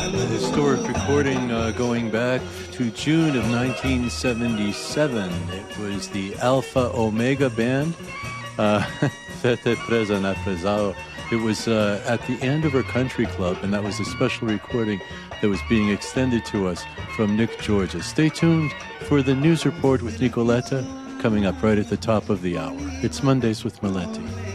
a historic recording going back to June of 1977. It was the Alpha Omega Band, Fete Presa na Prezao. It was at the Andover Country Club, and that was a special recording that was being extended to us from Nick, Georgia. Stay tuned for the news report with Nicoletta coming up right at the top of the hour. It's Mondays with Meletti.